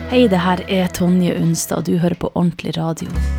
Hei, det her Tonje Unstad, du hører på Ordentlig Radio.